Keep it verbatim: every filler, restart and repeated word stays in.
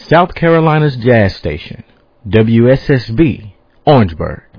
South Carolina's jazz station, W S S B, Orangeburg.